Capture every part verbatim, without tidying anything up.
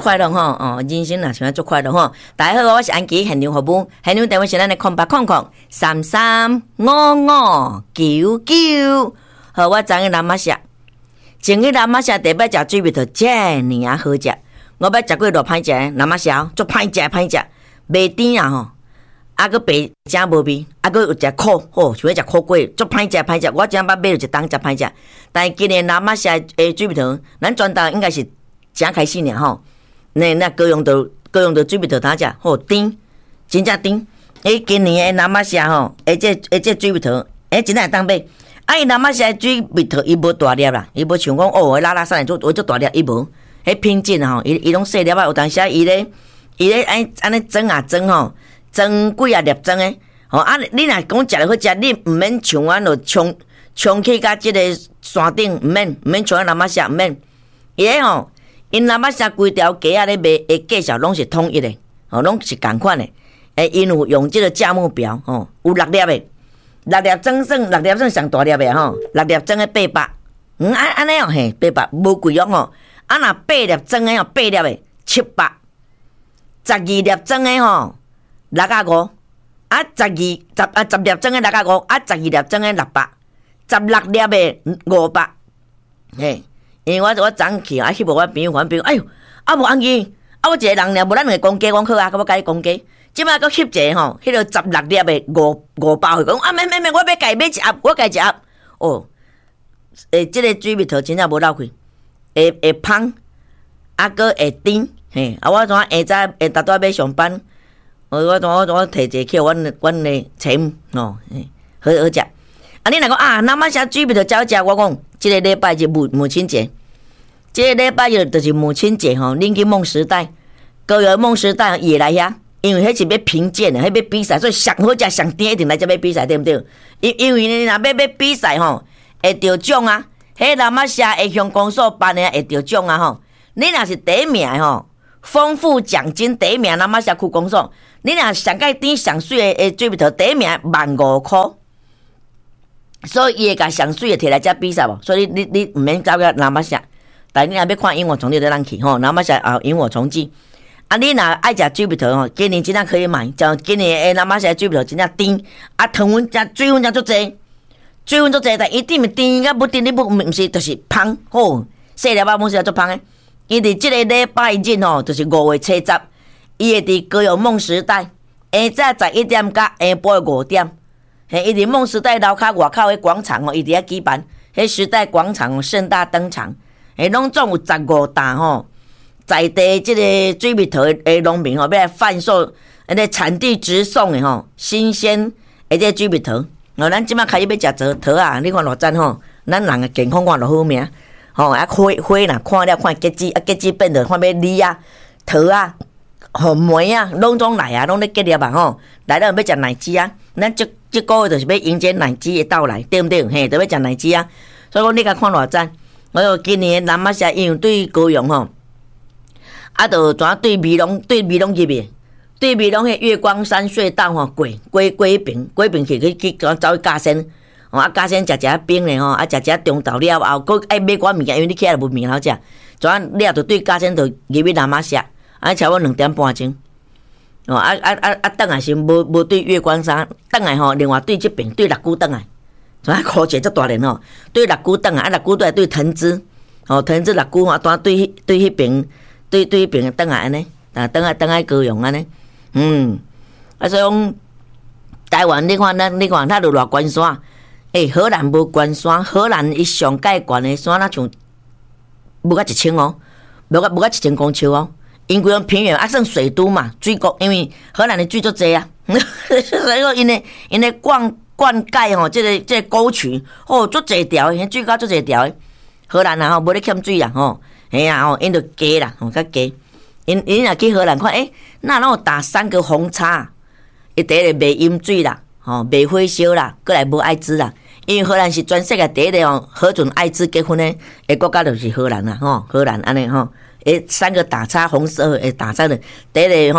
快乐吼哦，人生若想要足快乐吼。大家好，我是安琪，现场服务，现场电话是咱的空八空空三三五五九九。好，我昨日南马下，前日南马下第摆食水蜜桃遮尔啊好食，我捌食过偌歹食，南马下足歹食歹食，袂甜啊吼。啊，佮白真无味，啊，佮有只苦，吼、哦，像迄只苦粿，足歹食歹食。我真捌买着一档食歹食，但今年南马下诶水蜜桃，咱全岛应该是正开始尔吼。那那各用着各用着水蜜桃他食，吼、哦、甜，真正甜。诶，今年诶南马下吼，诶这诶这水蜜桃，诶真正当买。啊，伊南马下水蜜桃伊无大粒啦，伊无像讲哦，拉拉散做做大粒，伊无。迄品质吼，伊伊拢细粒啊，有当时伊咧伊咧安安尼蒸啊蒸吼。蒸几啊粒蒸诶，吼啊！你若讲食了好食，你毋免像阮落冲冲去甲即个山顶，毋免毋免像咱南马社毋免。伊个吼，因南马社规条街啊咧卖诶价钱拢是统一诶，吼拢是共款诶。诶，因有用即个价目表，吼有六粒诶，六粒蒸算六粒算上大粒诶吼，六粒蒸诶八百，嗯安安尼哦嘿八百无贵哦吼。啊若八粒蒸诶吼八粒诶七百，十二粒蒸诶吼。六啊五，啊十二十啊十粒装的六啊五，啊十二粒装的六百，十六粒的五百，嘿，因为我我昨去啊，翕无我朋友，我朋友，哎呦，啊无安尼，啊我一个人尔，无咱两个公鸡，我好啊，我甲伊公鸡，即摆佫翕一个吼，迄个十六粒的五五百，讲啊免免免，我要家买一盒，我家一盒，哦，诶，即、这个水蜜桃真正无漏气，会会芳，啊佫会甜，嘿，啊我怎下早下逐倒要上班。我我我我摕一个去阮阮的菜姆哦，好好食。啊，你若讲啊，南马社水蜜桃照食，我讲，即、这个礼拜是母母亲节，即、这个礼拜日就是母亲节吼。恁去梦时代，高雄梦时代也来遐，因为迄是要评鉴的，迄要比赛，所以上好食上甜一定来这要比赛，对不对？因因为你若要要比赛吼，会得奖啊。迄南马社会向公所办的会得奖啊吼。你若是第一名吼，丰富奖金第一名，南马社区公所。你若上介甜上水的诶水蜜桃第一名万五箍，所以伊会甲上水的摕来遮比赛无？所以你你毋免走个南马社，但你若要看萤火虫，你得咱去吼。南马社啊，萤火虫季啊，你若爱食水蜜桃吼，今年真正可以买，像今年诶南马社水蜜桃真正甜，啊糖分加水分加足济，水分足济，但一定是甜甲不甜，你不毋是就是芳吼，细粒仔冇是足芳诶。伊伫即个礼拜日吼，就是五月七十。伊会伫高雄梦时代，下早十一点到下晡五点，嘿，伊伫梦时代楼骹外口迄广场哦，伊伫遐举办，迄时代广场盛大登场，嘿，拢总有十五担吼，在地即个水蜜桃诶农民吼，要来贩售，迄个产地直送诶吼，新鲜诶这水蜜桃，哦，咱即摆开始要食桃桃啊，你看偌赞吼，咱人诶健康看落好命，吼，啊花花啦，看了看结子，啊结子变着看要梨啊，桃啊。吼梅啊，拢总来啊，拢咧结粒啊吼，来了要食奶汁啊，咱即即个月就是要迎接奶汁的到来，对毋对？嘿，就要食奶汁啊，所以讲你甲看偌赞，我哟今年南马社因为对高雄吼，啊，就怎对美浓对美浓入去，对美浓迄月光山隧道吼过过过迄边，过迄边去去去走去嘉仙，哦啊嘉仙食食冰咧吼，啊食食中昼了后，佫爱买寡物件，因为你起来无面好食，怎了就对嘉仙就入去南马社。啊，超过两点半钟，哦，啊啊啊啊，倒来是无无对月光山，倒来吼，另外对这边对六股倒来，所以考者足大连吼，对六股倒来，啊六股倒来对藤枝，哦藤枝六股吼，单对对迄边，对对迄边倒来安尼，啊倒来倒来高雄安尼，嗯，啊所以讲台湾你看咱你看它落偌关山，诶，荷兰无关山，荷兰伊上界悬的山那像无甲一千哦，无甲无甲一千公尺哦。因规种平原啊，算水都嘛，水国因为荷兰的水足济啊，所以讲因的因的灌灌溉吼，即、这个即、这个沟渠哦，足济条，迄水沟足济条的。荷兰啊吼，无咧欠水啊吼，嘿啊吼，因着加啦，吼较加。因因若去荷兰看，诶、欸，那拢有打三个红叉，伊第一个卖饮水啦，吼卖火烧啦，过来无艾滋啦。因为荷兰是全世界第一个吼核准艾滋结婚的诶国家，就是荷兰啦，吼荷兰安尼吼。诶，三个打叉红色诶打叉的，第一个吼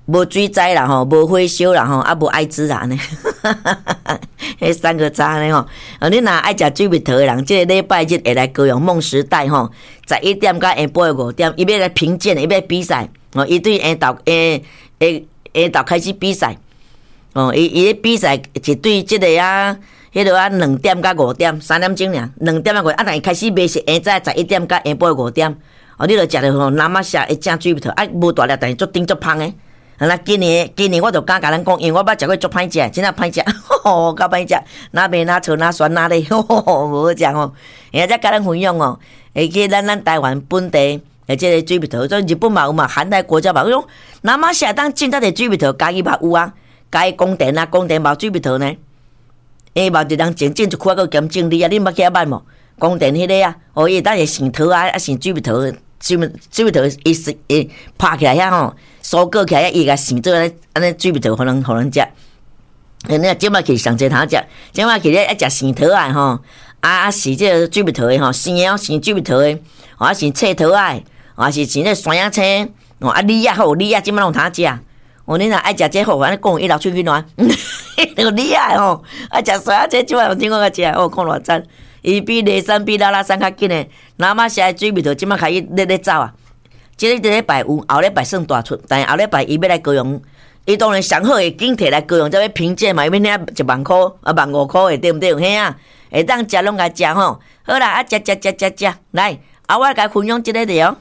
无水灾啦吼，无火烧啦吼，啊无艾滋啦呢，迄三个渣呢吼。啊，你若爱食水蜜桃的人，即、这个礼拜日会来高雄梦时代吼，十一点到下晡五点，伊要来评鉴，伊要比赛。哦，伊对下昼诶诶下昼开始比赛。哦，伊伊咧比赛是对即个啊，迄落啊两点到五点，三点钟尔，两点到五点，啊，但伊开始卖是下早十一点到下晡五点。哦，你著食着吼，南马下会正水蜜桃，啊，无大粒，但是足顶足芳诶。那今年今年我就敢甲咱讲，因为我捌食过足歹食，真正歹食，吼，够歹食，哪卖哪臭哪酸哪咧，吼，无好食吼。现在甲咱分享哦，会去咱咱台湾本地，诶，即个水蜜桃，所以日本嘛有嘛，韩泰国家嘛，讲南马下当种得水蜜桃，家己嘛有啊，家己供电啊，供电嘛水蜜桃呢，诶，嘛一人种种一块个兼种梨啊，你捌去遐捌无？供电迄个啊，哦，伊当是生桃啊，啊生水蜜桃。水蜜水蜜桃伊是伊拍起来遐吼，收割起来伊甲生做安安尼水蜜桃，互人互人食。诶，你即摆去上济通食，即摆去咧爱食生桃啊吼，啊是即个水蜜桃诶吼，生诶哦，生水蜜桃诶，啊是脆桃啊，啊是生咧山野青，哦啊梨啊好梨啊，即摆拢通食。哦，你若爱食这好，安尼讲伊老出去暖，那个梨啊吼，爱食山野青，即摆有听我甲食，哦，看偌赞。伊比雷山比拉拉山较紧诶，南马下水蜜桃即摆开始咧咧走啊！即个礼拜有，后礼拜算大出，但是后礼拜伊要来高雄，伊当然上好诶，紧摕来高雄，则要评鉴嘛，要领一万箍啊万五箍诶，对毋对？嘿啊，会当食拢甲食吼。好啦，啊食食食食食，来，啊我甲分享即个了。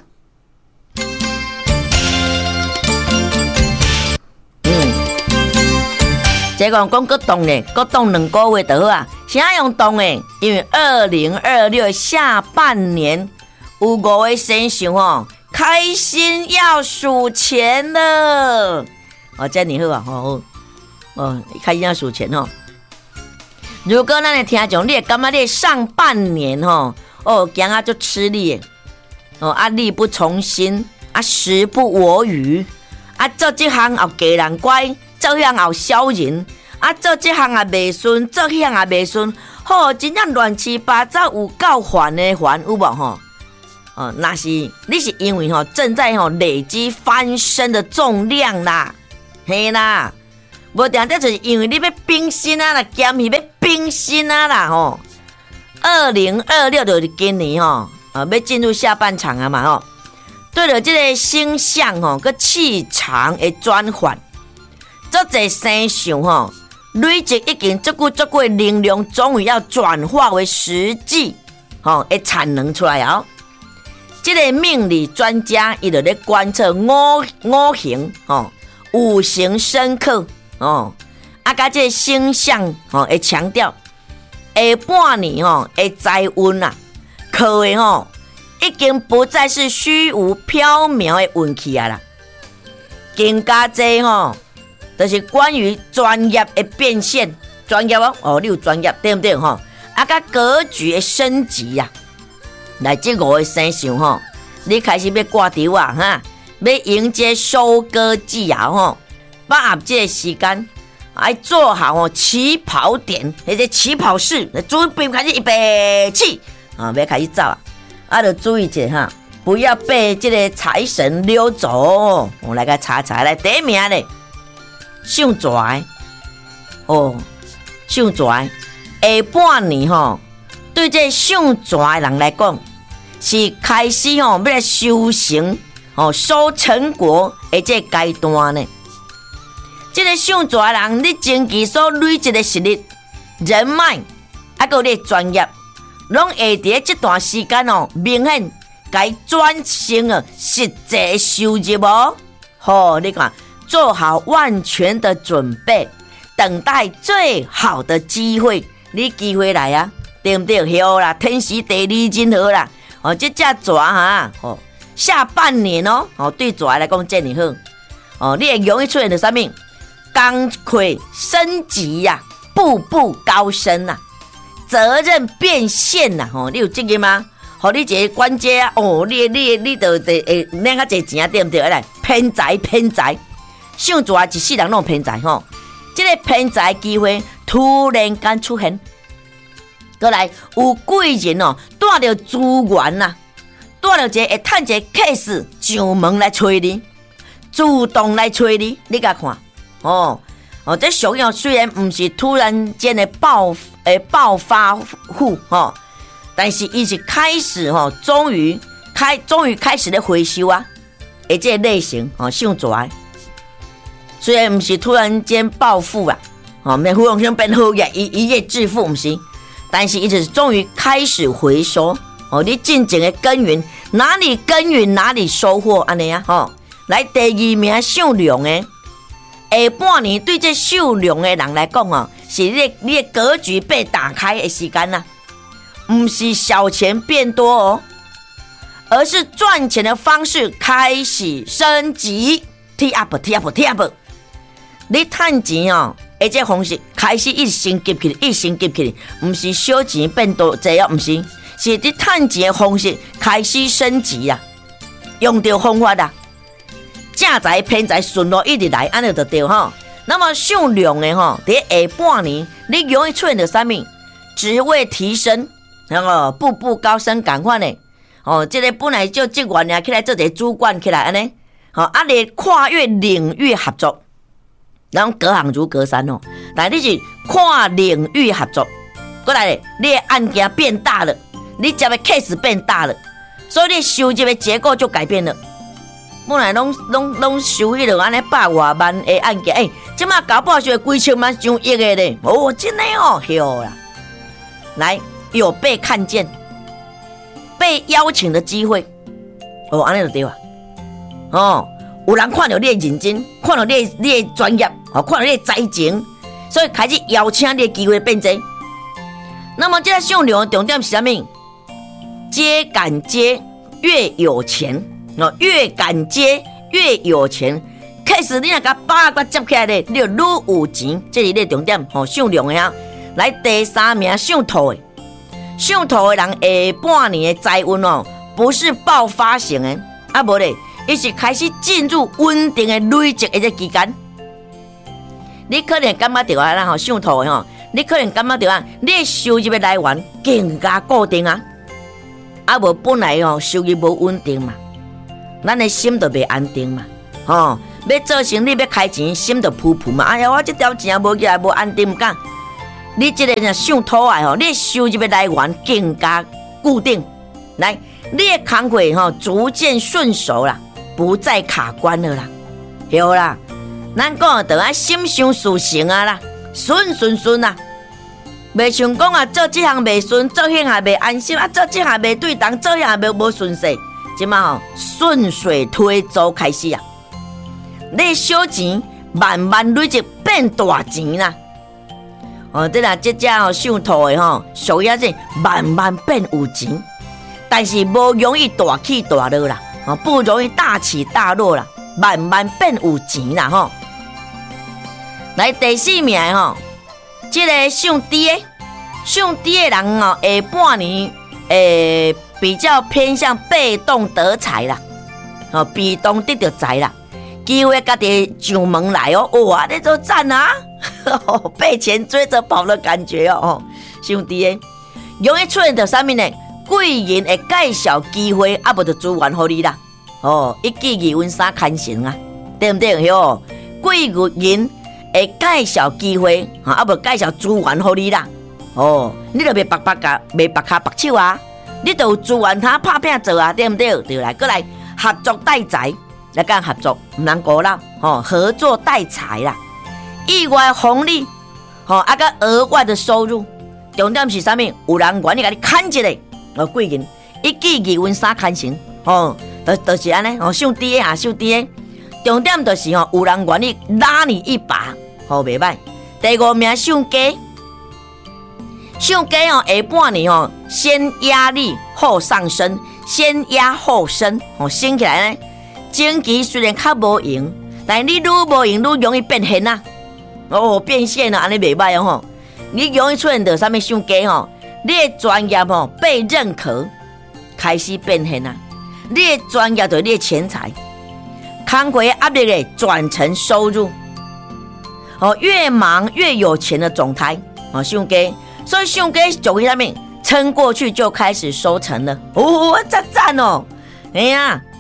这讲讲搁冻咧，搁冻两个月就好啊。啥用冻诶？因为二零二六下半年有五个生肖吼，开心要数钱了。哦，这样好啊，哦哦，开心要数钱吼。如果咱的听众，你会感觉你上半年吼，哦，行啊就吃力，哦啊力不从心，啊时不我与，啊做这行后家人乖。做遐后小人，啊做这项也袂顺，做迄项也袂顺，吼，真正乱七八糟，有够烦的烦，有无吼？哦，那是你是因为吼正在吼累积翻身的重量啦，嘿啦，无定定就是因为你要冰心啊啦，减去要冰心啊啦吼。二零二六就是今年吼，啊要进入下半场啊嘛吼。对了，这个星象吼，个气场的转换。这这生肖吼，累积已经足久足久的能量，终于要转化为实际，吼，的产能出来哦。这个命理专家伊就咧观测五五行，吼，五行生克，哦，啊，甲这个星象，吼，会强调下半年吼，的财运啊，靠的吼，已经不再是虚无缥缈的运气啊啦，更加济吼。就是关于专业的变现，专业哦，哦，你有专业对不对吼？啊，甲格局的升级呀、啊，来这五个生肖吼，你开始要挂掉啊哈，要迎接收割季啊吼，把握这个时间，来做好哦起跑点，或者起跑式，准备开始预备起啊，要开始走啊，啊，要注意一下哈，不要被这个财神溜走。我来个查查，来第一名嘞。上蛇哦，上蛇下半年吼，对这上蛇的人来讲，是开始吼要来修行哦，收成果的这阶段呢。这个上蛇的人，你前期所累积的实力、人脉，还有你专业，拢会伫这段时间哦，明显该转型了实际收入哦。好，你看。做好万全的准备，等待最好的机会。你机会来啊，对不对？好啦，天时地利人和啦。哦，这只蛇哈，哦，下半年哦，哦，对蛇来讲真好。哦，你会容易出现的啥物？工课升级呀、啊，步步高升呐、啊，责任变现呐、啊。哦，你有这个吗？哦，你一个关键啊，哦，你你你就得诶，领较侪钱啊，对不对？来，偏财偏财。上蛇一世人拢偏财吼，这个偏财机会突然间出现，过来有贵人哦，带着资源呐，带着一个会趁一个 case 上门来找你， 主动来找你，你甲看哦哦，这属于虽然不是突然间的爆诶暴发户哦，但是伊是开始吼，终于开终于开始咧回收啊，诶这类型哦上拽，虽然不是突然间暴富啊，哦，没忽然间变好业一一夜致富不是，但是伊就是终于开始回收哦，你真正的耕耘哪里耕耘哪里收获安尼啊吼。来第二名属龙的，下半年对这属龙的人来讲哦，是你你的格局被打开的时间呐，不是小钱变多哦，而是赚钱的方式开始升级 ，T up T up T up， 你赚钱哦，而这方式开始一升级起来，一升级起来，不是小钱变多这样，不是，是你赚钱的方式开始升级啊，用对方法啦。正财偏财顺路一直来，安尼就对吼。那么属龙的吼，在下半年你容易出现到啥物？职位提升，然后步步高升，赶快呢。哦，这个本来就职员呀，起来做一个主管起来安尼。好、哦，啊，你跨越领域合作，然后隔行如隔山哦。但你是跨领域合作，过来你的案件变大了，你接的 case 变大了，所以你收入的结构就改变了。本来拢拢拢收迄落安尼百外万的案件，哎、欸，即马搞不好就几千万上亿的咧，哦，真的哦，哟啦，来有被看见、被邀请的机会，哦，安尼就对啊，哦，有人看到你的认真，看到你你的专业，哦，看到你的才情，所以开始邀请你的机会变多。那么这个属龙的重点是啥物？接敢接越有钱。哦，越敢接越有钱，开始你若甲把握接起来咧，你就愈有钱，这是你重点。哦，属龙的啊，来第三名属兔的，属兔的人下半年的财运哦，不是爆发型的，啊无咧，伊是开始进入稳定的累积的这期间。你可能感觉到啊，咱吼属兔的吼，你可能感觉到啊，你的收入的来源更加固定啊，啊无本来哦收入无稳定嘛。咱的心就袂安定嘛，吼、哦！要做生意要开钱，心就扑扑嘛。哎呀，我这条钱无起来，无安定感。你这个人属土的吼，你收入的来源更加固定，来，你的工作吼逐渐顺手啦，不再卡关了啦，有啦。咱讲就爱心想事成啊啦，顺顺顺啊，袂像讲啊做这项袂顺，做迄项袂安心啊，做这项袂对当，做迄项袂无顺势。即嘛吼，顺水推舟开始啊！你小钱慢慢累积变大钱啦。哦，这啦，这只吼属兔的吼，属于是慢慢变有钱，但是无容易大起大落啦，哦，不容易大起大落啦，慢慢变有钱啦吼。来第四名吼，这个属猪的，属猪的人哦，下半年诶。比较偏向被动得财啦，哦，被动得到财啦，机会家己上门来哦，哇，你都赞啊，被钱追着跑的感觉哦，兄弟，容易出现到啥物呢？贵人会介绍机会，啊，无就资源给你啦，哦，一记二温三看成啊，对不对？哟，贵人会介绍机会，啊，无介绍资源给你啦，哦，你就袂白白甲，袂白卡白手啊。你就有资源他拍拼做啊，对不对？对来，过来合作带财，来跟合作，唔能过啦，吼，合作带财啦，意外红利，吼，啊个额外的收入，重点是啥物？有人愿意甲你看一个，哦，贵人一记二温三看成，吼，就就是安尼，吼，属猪的啊，属猪的，重点就是吼，有人愿意拉你一把，吼，袂歹。第五名属鸡。属鸡哦，下半年哦，先压力后上升，先压后升，哦，升起来呢，经济虽然较无用，但你愈无用愈容易变现啊，哦，变现啊，安尼袂歹哦吼，你容易出现到啥物属鸡吼，你的专业吼被认可，开始变现啊，你的专业就是你的钱财，工作压力咧转成收入，哦，越忙越有钱的状态，哦，属鸡。所以属鸡属于啥物？撑过去就开始收成了，哦，赞赞哦！哎呀，体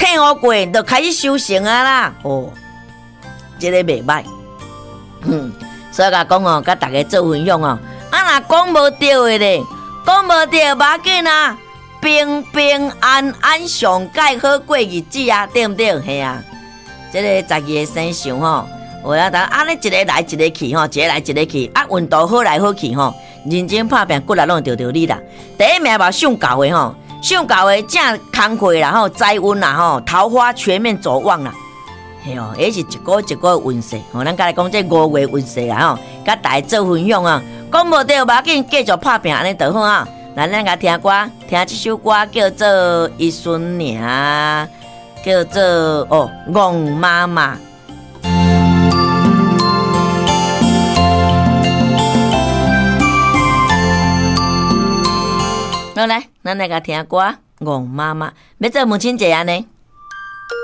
客户过，就开始修行啊啦。哦，这个袂歹。嗯，所以甲讲哦，甲大家做分享哦。啊，若讲无对的咧，讲无对无要紧啊，平平安安上盖好过日子啊，对不对？嘿啊，这个十二个生肖吼，我要当啊，你一个来一个去吼，一个来一个去，啊，运道好来好去吼，认真拍拼，骨力拢着着你啦。第一名吧，上教的吼，上教的正工课啦吼，财运啦吼，桃花全面走旺啦。嘿哦，迄是一个一个运势，吼，咱甲来讲这五月运势啦吼，甲大家做分享啊。讲无对，无要紧，继续拍拼安尼就好啊。咱咱甲听歌，听这首歌叫做《一孙娘》，叫做哦《戆妈妈》。好来，咱来甲听歌《戆妈妈》，要做母亲节安尼。